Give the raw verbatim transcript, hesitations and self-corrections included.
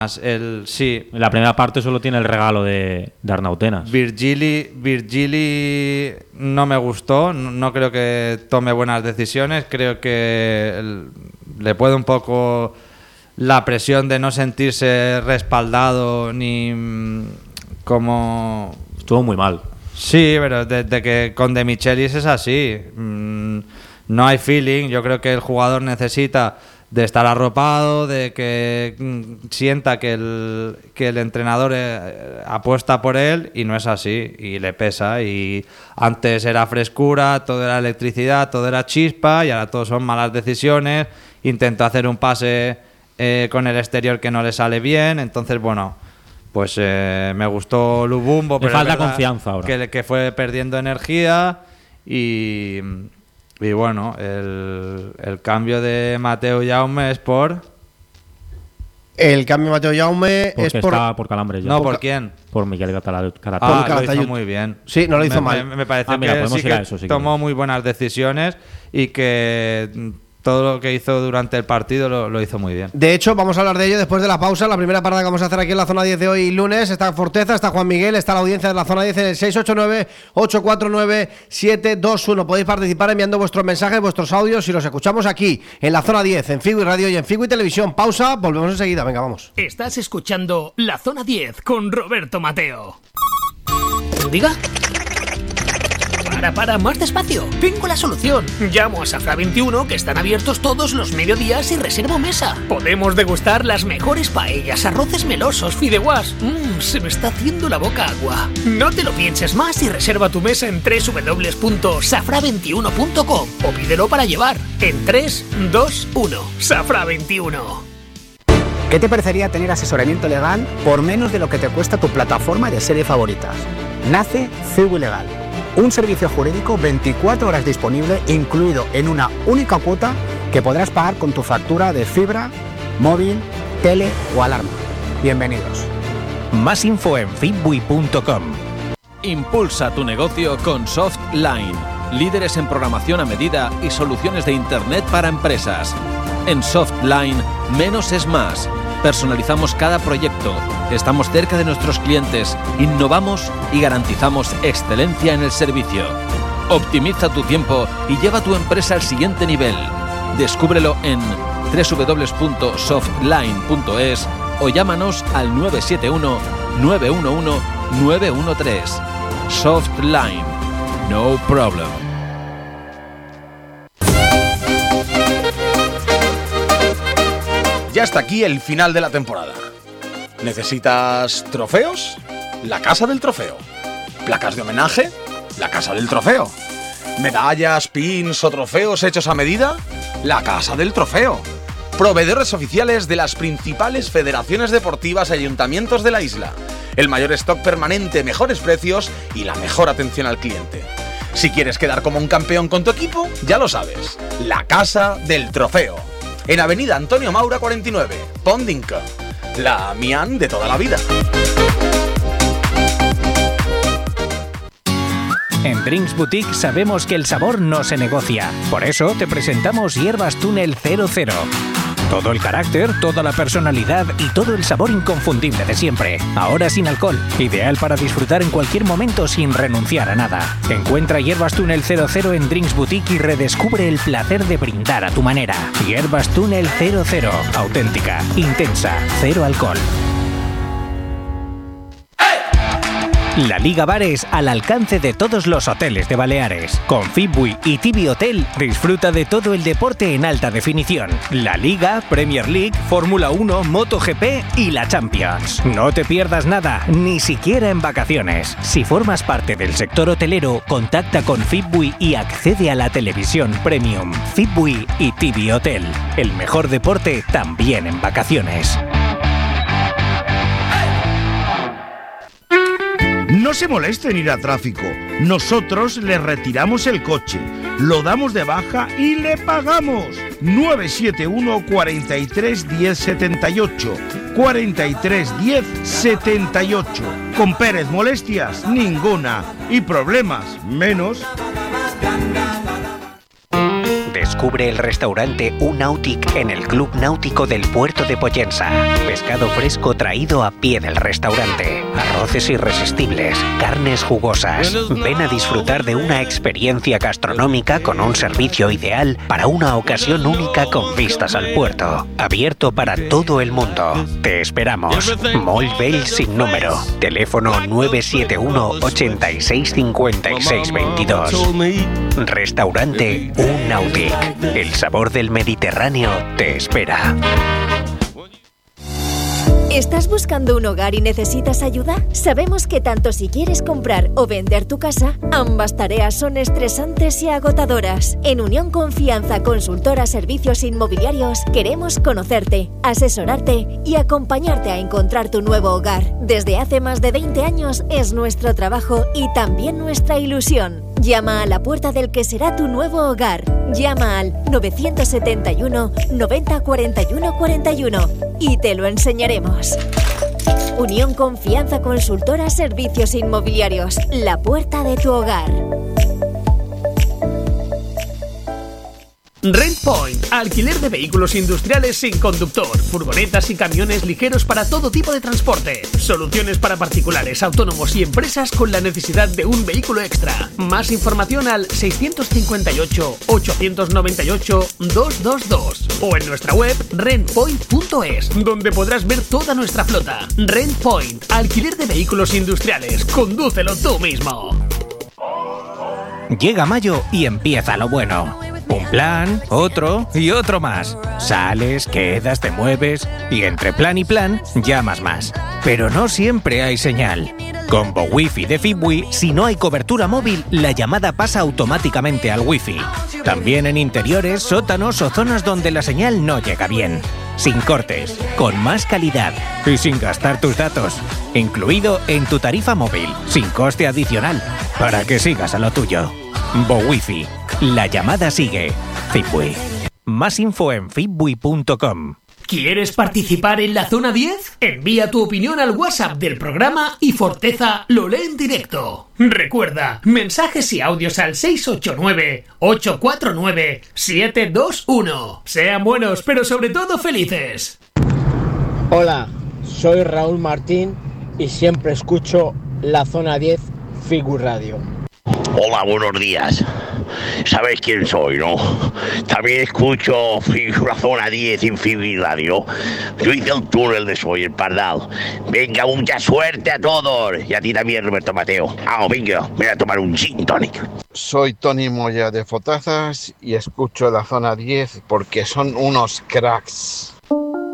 El, sí. En la primera parte solo tiene el regalo de, de Arnautenas. Virgili, Virgili no me gustó, no, no creo que tome buenas decisiones, creo que el, le puede un poco la presión de no sentirse respaldado ni mm, como... Estuvo muy mal. Sí, pero desde que con De Michelis es así, mm, no hay feeling, yo creo que el jugador necesita... de estar arropado, de que mm, sienta que el, que el entrenador eh, apuesta por él, y no es así, y le pesa. Y antes era frescura, todo era electricidad, todo era chispa, y ahora todo son malas decisiones. Intentó hacer un pase eh, con el exterior que no le sale bien, entonces bueno, pues eh, me gustó Lubumbo, le pero falta es verdad confianza ahora. Que, que fue perdiendo energía y... Y bueno, el, el cambio de Mateu Jaume es por... El cambio de Mateu Jaume Porque es por... está por calambres ya. No, ¿por, ¿por quién? Por Miguel Caratayud. Ah, Por lo hizo muy bien. Sí, no lo hizo me, mal. Me, me parece ah, mira, que sí que eso, sí tomó que... muy buenas decisiones y que todo lo que hizo durante el partido lo, lo hizo muy bien. De hecho, vamos a hablar de ello después de la pausa. La primera parada que vamos a hacer aquí en la zona diez de hoy lunes. Está Forteza, está Juan Miguel, está la audiencia de la zona diez en el seis ocho nueve, ocho cuatro nueve, siete dos uno. Podéis participar enviando vuestros mensajes, vuestros audios, y los escuchamos aquí en la zona diez, en Figui Radio y en Figui Televisión. Pausa, volvemos enseguida. Venga, vamos. Estás escuchando La Zona diez con Roberto Mateo. ¿Diga? Para, para, más despacio. Tengo la solución. Llamo a Safra veintiuno, que están abiertos todos los mediodías, y reservo mesa. Podemos degustar las mejores paellas, arroces melosos, fideuás. Mmm, se me está haciendo la boca agua. No te lo pienses más y reserva tu mesa en doble u doble u doble u punto safra veintiuno punto com o pídelo para llevar en tres, dos, uno. Safra veintiuno. ¿Qué te parecería tener asesoramiento legal por menos de lo que te cuesta tu plataforma de serie favoritas? Nace Figui Legal. Un servicio jurídico veinticuatro horas disponible, incluido en una única cuota que podrás pagar con tu factura de fibra, móvil, tele o alarma. Bienvenidos. Más info en fitbui punto com. Impulsa tu negocio con Softline, líderes en programación a medida y soluciones de Internet para empresas. En Softline, menos es más. Personalizamos cada proyecto, estamos cerca de nuestros clientes, innovamos y garantizamos excelencia en el servicio. Optimiza tu tiempo y lleva tu empresa al siguiente nivel. Descúbrelo en doble u doble u doble u punto softline punto es o llámanos al nueve siete uno, nueve uno uno, nueve uno tres. Softline. No problem. Ya está aquí el final de la temporada. ¿Necesitas trofeos? La Casa del Trofeo. ¿Placas de homenaje? La Casa del Trofeo. ¿Medallas, pins o trofeos hechos a medida? La Casa del Trofeo. Proveedores oficiales de las principales federaciones deportivas y ayuntamientos de la isla. El mayor stock permanente, mejores precios y la mejor atención al cliente. Si quieres quedar como un campeón con tu equipo, ya lo sabes. La Casa del Trofeo. En Avenida Antonio Maura cuarenta y nueve, Pondinca. La Mian de toda la vida. En Drinks Boutique sabemos que el sabor no se negocia. Por eso te presentamos Hierbas Túnel cero cero. Todo el carácter, toda la personalidad y todo el sabor inconfundible de siempre. Ahora sin alcohol. Ideal para disfrutar en cualquier momento sin renunciar a nada. Encuentra Hierbas Túnel cero cero en Drinks Boutique y redescubre el placer de brindar a tu manera. Hierbas Túnel cero cero. Auténtica, intensa, cero alcohol. La Liga Bares al alcance de todos los hoteles de Baleares. Con Fitbui y Tibi Hotel disfruta de todo el deporte en alta definición. La Liga, Premier League, Fórmula uno, MotoGP y la Champions. No te pierdas nada, ni siquiera en vacaciones. Si formas parte del sector hotelero, contacta con Fitbui y accede a la televisión premium. Fitbui y Tibi Hotel. El mejor deporte también en vacaciones. No se molesten ir a tráfico. Nosotros le retiramos el coche, lo damos de baja y le pagamos. nueve siete uno, cuatro tres, diez, setenta y ocho. cuatro tres, diez, setenta y ocho. Con Pérez, molestias ninguna y problemas menos. Descubre el restaurante Un Nautic en el Club Náutico del Puerto de Pollensa. Pescado fresco traído a pie del restaurante. Arroces irresistibles, carnes jugosas. Ven a disfrutar de una experiencia gastronómica con un servicio ideal para una ocasión única con vistas al puerto. Abierto para todo el mundo. Te esperamos. Moll Bell sin número. Teléfono nueve siete uno, ochenta y seis, cincuenta y seis, veintidós. Restaurante Un Nautic. El sabor del Mediterráneo te espera. ¿Estás buscando un hogar y necesitas ayuda? Sabemos que tanto si quieres comprar o vender tu casa, ambas tareas son estresantes y agotadoras. En Unión Confianza Consultora Servicios Inmobiliarios queremos conocerte, asesorarte y acompañarte a encontrar tu nuevo hogar. Desde hace más de veinte años es nuestro trabajo y también nuestra ilusión. Llama a la puerta del que será tu nuevo hogar. Llama al nueve siete uno, noventa, cuarenta y uno, cuarenta y uno y te lo enseñaremos. Unión Confianza Consultora Servicios Inmobiliarios. La puerta de tu hogar. RentPoint, alquiler de vehículos industriales sin conductor, furgonetas y camiones ligeros para todo tipo de transporte. Soluciones para particulares, autónomos y empresas con la necesidad de un vehículo extra. Más información al seiscientos cincuenta y ocho, ochocientos noventa y ocho, doscientos veintidós o en nuestra web rentpoint punto es, donde podrás ver toda nuestra flota. RentPoint, alquiler de vehículos industriales. Condúcelo tú mismo. Llega mayo y empieza lo bueno. Un plan, otro y otro más. Sales, quedas, te mueves y entre plan y plan llamas más. Pero no siempre hay señal. Con BoWiFi de Fibwi, si no hay cobertura móvil, la llamada pasa automáticamente al Wi-Fi. También en interiores, sótanos o zonas donde la señal no llega bien. Sin cortes, con más calidad y sin gastar tus datos. Incluido en tu tarifa móvil, sin coste adicional, para que sigas a lo tuyo. BoWiFi. La llamada sigue. Fibwi. Más info en fibwi punto com. ¿Quieres participar en la Zona diez? Envía tu opinión al WhatsApp del programa y Forteza lo lee en directo. Recuerda, mensajes y audios al seis ocho nueve, ocho cuatro nueve, siete dos uno. Sean buenos, pero sobre todo felices. Hola, soy Raúl Martín y siempre escucho la Zona diez Fibwi Radio. Hola, buenos días. ¿Sabes quién soy, no? También escucho la Zona diez en Fibwi Radio. Yo hice el túnel de Soy el Pardal. Venga, mucha suerte a todos. Y a ti también, Roberto Mateo. Ah, venga, voy a tomar un gin tonic. Soy Tony Moya de Fotazas y escucho la Zona diez porque son unos cracks.